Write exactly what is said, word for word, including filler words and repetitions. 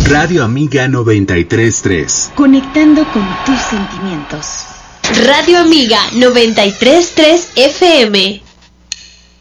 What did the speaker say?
Radio Amiga noventa y tres punto tres. Conectando con tus sentimientos. Radio Amiga noventa y tres punto tres F M.